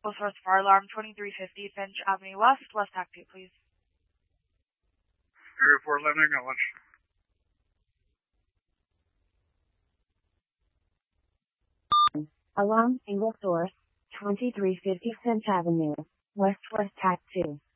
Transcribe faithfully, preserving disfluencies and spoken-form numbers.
Full source fire alarm twenty-three fifty Finch Avenue West, West Active, please. Area four eleven, acknowledge. Alarm single source, twenty-three fifty Finch Avenue, West West Act two.